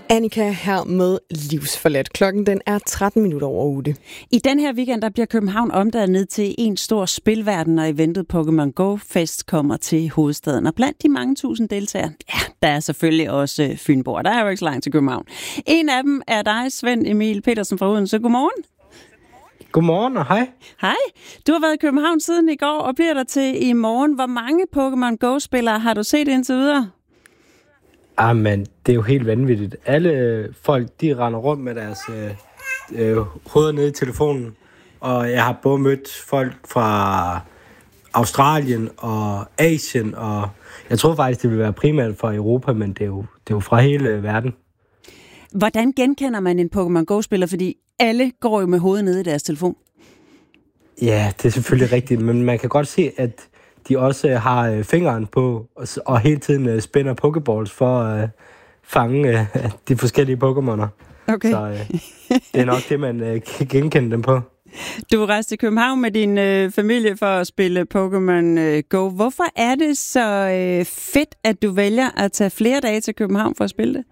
Annika her med Livsforladt. Klokken den er 13 minutter over 8. I den her weekend der bliver København omdannet til en stor spilverden, og eventet Pokémon Go Fest kommer til hovedstaden. Og blandt de mange tusind deltagere, ja, der er selvfølgelig også Fynborg. Der er jo ikke så langt til København. En af dem er dig, Svend Emil Petersen fra Odense. Godmorgen. Godmorgen og hej. Hej. Du har været i København siden i går og bliver der til i morgen. Hvor mange Pokémon Go-spillere har du set indtil videre? Men det er jo helt vanvittigt. Alle folk, de render rundt med deres hoveder nede i telefonen. Og jeg har både mødt folk fra Australien og Asien, og jeg tror faktisk, det vil være primært fra Europa, men det er jo fra hele verden. Hvordan genkender man en Pokémon Go-spiller? Fordi alle går jo med hovedet nede i deres telefon. Ja, det er selvfølgelig rigtigt, men man kan godt se, at de også har fingeren på og hele tiden spænder pokeballs for at fange de forskellige Pokémoner. Okay. Så det er nok det, man kan genkende dem på. Du rejste til København med din familie for at spille Pokémon Go. Hvorfor er det så fedt, at du vælger at tage flere dage til København for at spille det?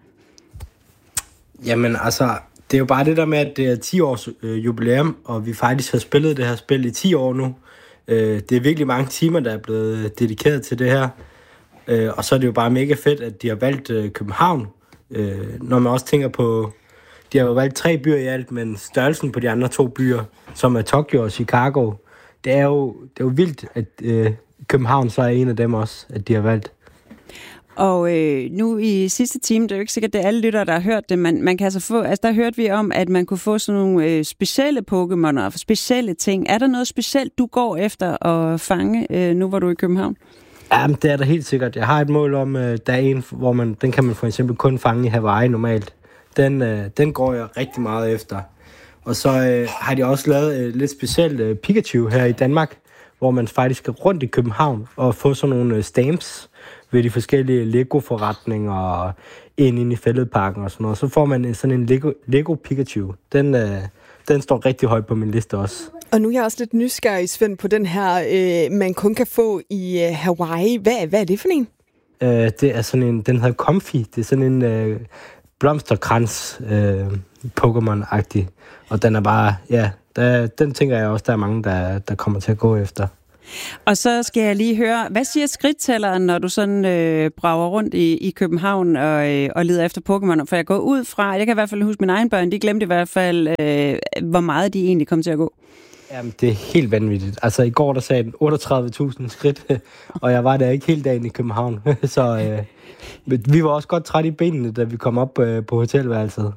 Jamen altså, det er jo bare det der med, at det er 10 års jubilæum, og vi faktisk har spillet det her spil i 10 år nu. Det er virkelig mange timer, der er blevet dedikeret til det her. Og så er det jo bare mega fedt, at de har valgt København. Når man også tænker på, de har jo valgt 3 byer i alt, men størrelsen på de andre 2 byer, som er Tokyo og Chicago, det er jo vildt, at København så er en af dem også, at de har valgt. Og nu i sidste time, det er jo ikke sikkert, det er alle lyttere, der har hørt det, men man kan altså få, der hørte vi om, at man kunne få sådan nogle specielle Pokémoner og specielle ting. Er der noget specielt, du går efter at fange, nu hvor du er i København? Ja, det er der helt sikkert. Jeg har et mål om, der er en, hvor den kan man for eksempel kun fange i Hawaii normalt. Den går jeg rigtig meget efter. Og så har de også lavet lidt specielt Pikachu her i Danmark, hvor man faktisk skal rundt i København og få sådan nogle stamps ved de forskellige Lego-forretninger og ind i Fælledparken og sådan noget. Så får man sådan en Lego Pikachu. Den står rigtig højt på min liste også. Og nu er jeg også lidt nysgerrig, Svend, på den her, man kun kan få i Hawaii. Hvad er det for en? Det er sådan en, den hedder Comfy. Det er sådan en blomsterkrans Pokémon-agtig. Og den er bare, ja, den tænker jeg også, der er mange, der kommer til at gå efter. Og så skal jeg lige høre, hvad siger skridttælleren, når du sådan brager rundt i København og leder efter Pokémon? For jeg går ud fra, jeg kan i hvert fald huske mine egne børn, de glemte i hvert fald, hvor meget de egentlig kom til at gå. Jamen, det er helt vanvittigt. Altså, i går der sagde den 38.000 skridt, og jeg var der ikke hele dagen i København. Så vi var også godt trætte i benene, da vi kom op på hotelværelset.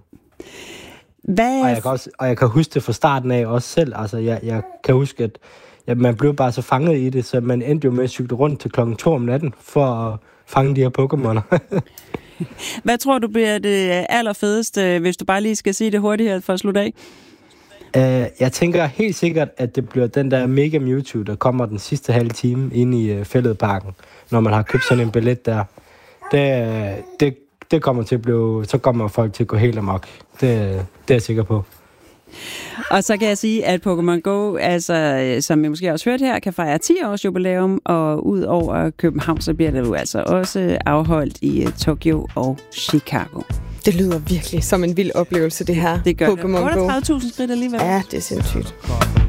Og jeg kan huske det fra starten af også selv. Altså, jeg kan huske, at man blev bare så fanget i det, så man endte jo med at cykle rundt til 2:00 om natten for at fange de her Pokémoner. Hvad tror du bliver det allerfedeste, hvis du bare lige skal sige det hurtigt her for at slutte af? Jeg tænker helt sikkert, at det bliver den der Mega Mewtwo, der kommer den sidste halve time inde i Fælledparken, når man har købt sådan en billet der. Det kommer til at blive, så kommer folk til at gå helt amok. Det er jeg sikker på. Og så kan jeg sige, at Pokémon Go, altså, som I måske også hørt her, kan fejre 10 års jubilæum, og ud over København, så bliver det jo altså også afholdt i Tokyo og Chicago. Det lyder virkelig som en vild oplevelse, det her. Det gør Pokémon Go. 38.000 skridt alligevel. Ja, det er sindssygt.